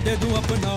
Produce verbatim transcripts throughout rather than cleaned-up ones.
दे दूं अपना,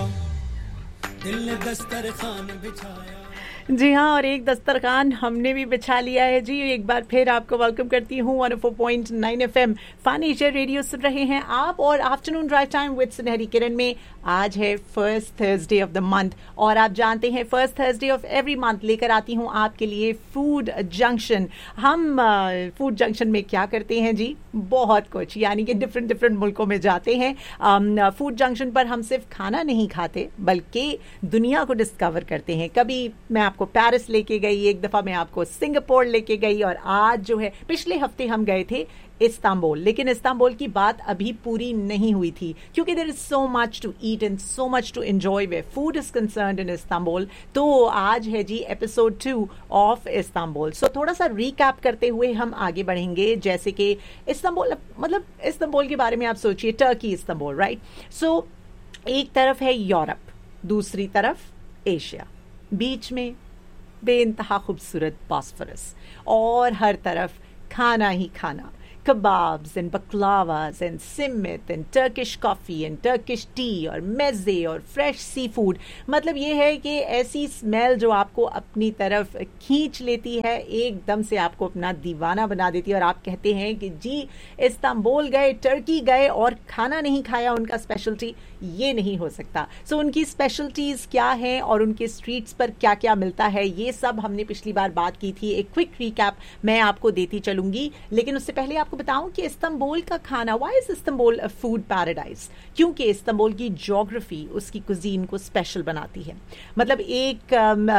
दिल ने दस्तरखान बिछाया। जी हाँ, और एक दस्तरखान हमने भी बिछा लिया है जी। एक बार फिर आपको वेलकम करती हूँ one O four point nine F M fun Asia radio सुन रहे हैं आप, और आफ्टरनून ड्राइव टाइम विद सुनहरी किरण में आज है first Thursday of the month, और आप जानते हैं first Thursday of every month लेकर आती हूँ आपके लिए फूड जंक्शन। हम फूड uh, जंक्शन में क्या करते हैं जी? बहुत कुछ, यानी कि डिफरेंट डिफरेंट मुल्कों में जाते हैं। फूड um, जंक्शन पर हम सिर्फ खाना नहीं खाते बल्कि दुनिया को डिस्कवर करते हैं। कभी मैं आपको पेरिस लेके गई, एक दफा मैं आपको सिंगापुर लेके गई, और आज जो है पिछले हफ्ते हम गए थे इस्तांबुल। लेकिन इस्तांबुल की बात अभी पूरी नहीं हुई थी क्योंकि there is so much to eat and so much to enjoy where food is concerned in Istanbul. तो आज है जी एपिसोड टू ऑफ इस्तांबुल। सो थोड़ा सा रिकैप करते हुए हम आगे बढ़ेंगे। जैसे कि इस्तांबुल, मतलब इस्तांबुल के बारे में आप सोचिए, टर्की इस्तांबुल, राइट? सो एक तरफ है यूरोप, दूसरी तरफ एशिया, बीच में बेइंतहा खूबसूरत बॉस्फोरस, और हर तरफ खाना ही खाना, kebabs and baklavas and simit and Turkish coffee and Turkish tea और meze और fresh seafood। मतलब ये है कि ऐसी स्मेल जो आपको अपनी तरफ खींच लेती है, एकदम से आपको अपना दीवाना बना देती है, और आप कहते हैं कि जी इस्तांबुल गए, टर्की गए और खाना नहीं खाया, उनका स्पेशलिटी ये नहीं हो सकता। सो so, उनकी स्पेशलिटीज़ क्या हैं और उनके स्ट्रीट्स पर क्या क्या मिलता है, ये सब हमने पिछली बार बात की थी। एक क्विक रिकैप मैं आपको देती चलूंगी, लेकिन उससे पहले आपको बताऊं कि इस्तांबुल का खाना, why is Istanbul a food paradise? क्योंकि इस्तांबुल की ज्योग्राफी उसकी कुजीन को स्पेशल बनाती है। मतलब एक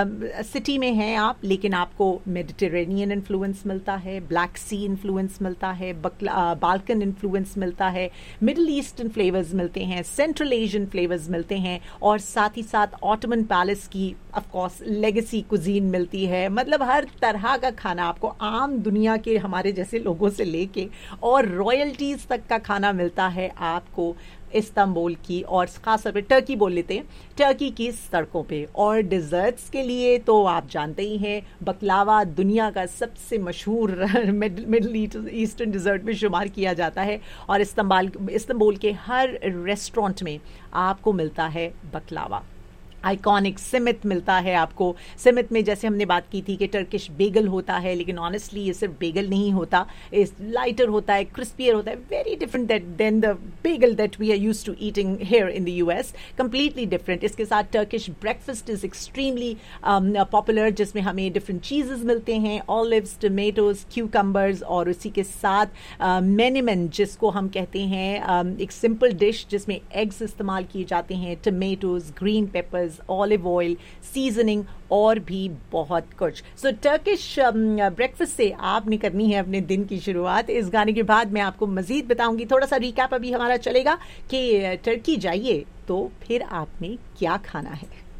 सिटी में हैं आप, लेकिन आपको मेडिटेरेनियन इन्फ्लुएंस मिलता है, ब्लैक सी इन्फ्लुएंस मिलता है, बाल्कन इन्फ्लुएंस मिलता है, मिडल ईस्टर्न फ्लेवर्स मिलते हैं, सेंट्रल एशियन फ्लेवर्स मिलते हैं, और साथ ही साथ ऑटोमन पैलेस की ऑफ कोर्स लेगेसी कुजीन मिलती है। मतलब हर तरह का खाना आपको, आम दुनिया के हमारे जैसे लोगों से लेके और रॉयल्टीज तक का खाना मिलता है आपको इस्तांबुल की, और खास तौर पे टर्की बोल लेते हैं, टर्की की सड़कों पे। और डिजर्ट्स के लिए तो आप जानते ही हैं, बकलावा दुनिया का सबसे मशहूर मिडल ईस्टर्न डिजर्ट में शुमार किया जाता है, और इस्तांबुल इस्तांबुल के हर रेस्टोरेंट में आपको मिलता है बकलावा। आइकॉनिक सिमित मिलता है आपको। सिमित में जैसे हमने बात की थी कि टर्किश बेगल होता है, लेकिन ऑनेस्टली ये सिर्फ बेगल नहीं होता, इस लाइटर होता है, क्रिस्पियर होता है, very different then the Bengal that we are used to eating here in the US, completely different. इसके साथ Turkish breakfast is extremely popular, जिसमें हमें डिफरेंट चीज़ेस मिलते हैं, ऑलिव्स, टमेटोज, क्यूकम्बर्स, और उसी के साथ मेनिमन uh, जिसको हम कहते हैं, um, एक सिंपल डिश जिसमें एग्स इस्तेमाल किए जाते हैं, tomatoes, green papers, olive oil, seasoning, और भी बहुत कुछ। सो टर्किश ब्रेकफास्ट से आपने करनी है अपने दिन की शुरुआत। इस गाने के बाद मैं आपको मजीद बताऊंगी। थोड़ा सा रिकैप अभी हमारा चलेगा कि टर्की जाइए तो फिर आपने क्या खाना है।